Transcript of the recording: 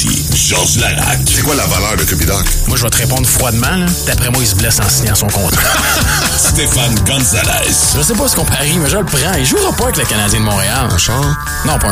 City, Georges Larac. C'est quoi la valeur de Cupidoc? Moi, je vais te répondre froidement, là. D'après moi, il se blesse en signant son contrat. Stéphane Gonzalez. Je sais pas ce qu'on parie, mais je le prends. Il jouera pas avec le Canadien de Montréal. Un char? Non, pas